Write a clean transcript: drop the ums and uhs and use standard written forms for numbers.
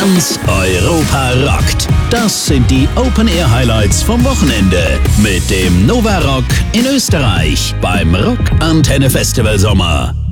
Ganz Europa rockt. Das sind die Open-Air-Highlights vom Wochenende mit dem Nova Rock in Österreich beim Rock Antenne Festival Sommer.